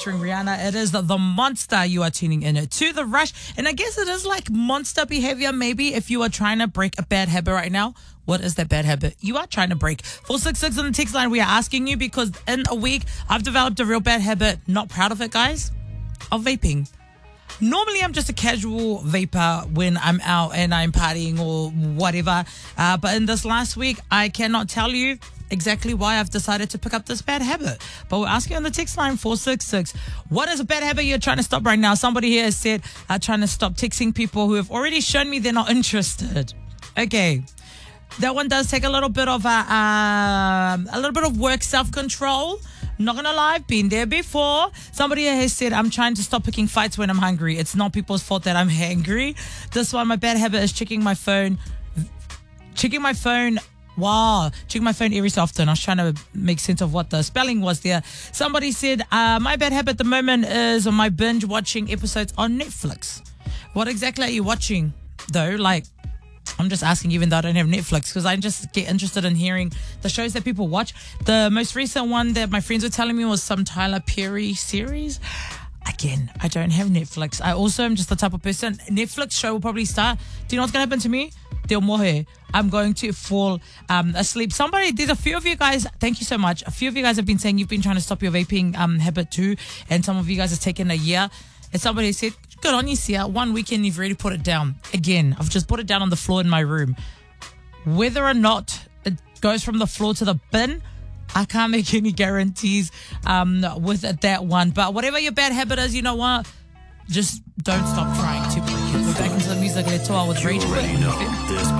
featuring Rihanna. It is the Monster. You are tuning in to The Rush. And I guess it is like monster behavior, maybe, if you are trying to break a bad habit right now. What is that bad habit you are trying to break? 466 on the text line, we are asking you because in a week, I've developed a real bad habit. Not proud of it, guys. Of vaping. Normally, I'm just a casual vapor when I'm out and I'm partying or whatever. But in this last week, I cannot tell you exactly why I've decided to pick up this bad habit. But we're asking on the text line 466, what is a bad habit you're trying to stop right now? Somebody here has said, trying to stop texting people who have already shown me they're not interested. Okay. That one does take a little bit of work self-control. Not gonna lie, been there before. Somebody has said, I'm trying to stop picking fights when I'm hungry. It's not people's fault that I'm hangry. This one, my bad habit is checking my phone. Wow, checking my phone every so often. I was trying to make sense of what the spelling was there. Somebody said, my bad habit at the moment is my binge watching episodes on Netflix. What exactly are you watching, though? Like, I'm just asking, even though I don't have Netflix, because I just get interested in hearing the shows that people watch. The most recent one that my friends were telling me was some Tyler Perry series. Again, I don't have Netflix. I also am just the type of person, Netflix show will probably start. Do you know what's going to happen to me? Te mohe. I'm going to fall asleep. There's a few of you guys, thank you so much. A few of you guys have been saying you've been trying to stop your vaping habit too, and some of you guys have taken a year. And somebody said, good on you, Sia. 1 weekend, you've already put it down. Again, I've just put it down on the floor in my room. Whether or not it goes from the floor to the bin, I can't make any guarantees with that one. But whatever your bad habit is, you know what? Just don't stop trying to break it. We're back into the music at 12 with Rage Quit.